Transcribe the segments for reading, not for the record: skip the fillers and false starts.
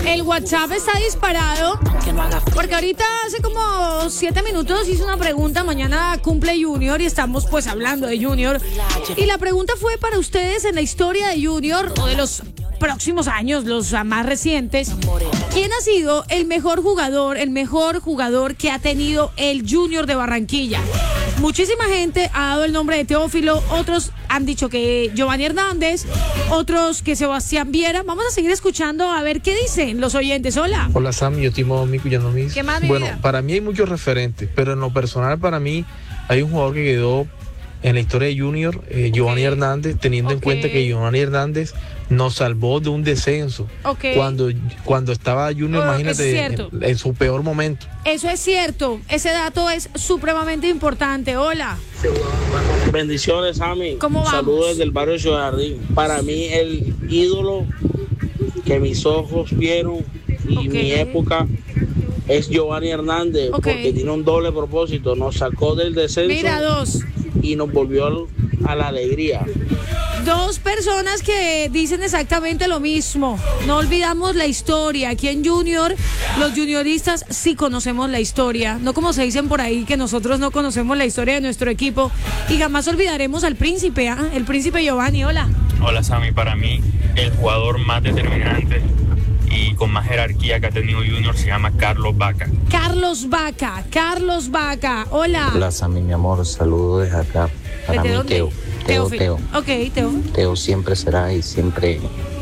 El WhatsApp está disparado porque ahorita hace como 7 minutos hice una pregunta. Mañana cumple Junior y estamos pues hablando de Junior. Y la pregunta fue para ustedes: en la historia de Junior o de los próximos años, los más recientes, ¿quién ha sido el mejor jugador que ha tenido el Junior de Barranquilla? Muchísima gente ha dado el nombre de Teófilo, otros han dicho que Giovanni Hernández, otros que Sebastián Viera. Vamos a seguir escuchando a ver qué dicen los oyentes. Hola. Hola Sam, yo Timo Mico Yanomis. ¿Qué más, mi Bueno, vida? para mí hay muchos referentes, pero en lo personal para mí hay un jugador que quedó en la historia de Junior, Giovanni Hernández, teniendo en cuenta que Giovanni Hernández nos salvó de un descenso. Cuando estaba Junior, imagínate, en su peor momento. Eso es cierto, ese dato es supremamente importante. Hola. Bendiciones, Sammy. ¿Cómo vamos? Saludos desde el barrio Ciudad Jardín. Para mí el ídolo que mis ojos vieron y mi época es Giovanni Hernández, porque tiene un doble propósito. Nos sacó del descenso. Mira, dos. Y nos volvió a la alegría. Dos personas que dicen exactamente lo mismo. No olvidamos la historia. Aquí en Junior, los junioristas sí conocemos la historia. No como se dicen por ahí que nosotros no conocemos la historia de nuestro equipo. Y jamás olvidaremos al príncipe, ¿eh? El príncipe Giovanni. Hola. Hola, Sammy. Para mí, el jugador más determinante y con más jerarquía que ha tenido Junior se llama Carlos Vaca. Carlos Vaca. Hola. Hola, Sammy, mi amor. Saludos desde acá. Para mí, Teo. Ok, Teo. Teo siempre será y siempre.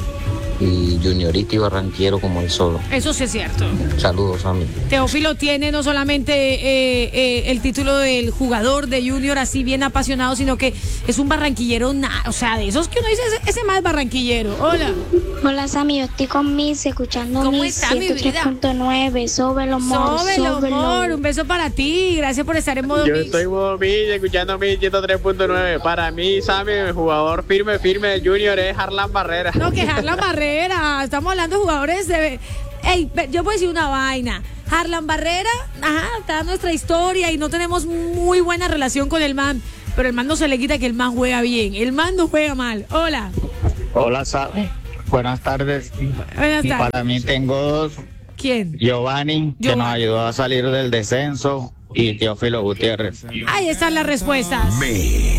Y juniorito y barranquero como él solo. Eso sí es cierto. Saludos, Sammy. Teófilo tiene no solamente el título del jugador de Junior así bien apasionado, sino que es un barranquillero, o sea, de esos que uno dice, ese más barranquillero. Hola. Hola, Sammy, yo estoy con Miss, escuchando Miss 103.9. Sóbelo, amor. Un beso para ti, gracias por estar en modo Yo Miss. estoy en modo Miss, escuchando Miss 103.9. Para mí, Sammy, el jugador firme de Junior es Harlan Barrera. No, que Harlan Barrera. Estamos hablando de jugadores de... Ey, yo puedo decir una vaina. Harlan Barrera, está nuestra historia y no tenemos muy buena relación con el man, pero el man no se le quita que el man juega bien. El man no juega mal. Hola. Hola, Sammy. Buenas tardes. Buenas tardes. Para mí tengo dos. ¿Quién? Giovanni, que nos ayudó a salir del descenso, y Teófilo Gutiérrez. Ahí están las respuestas.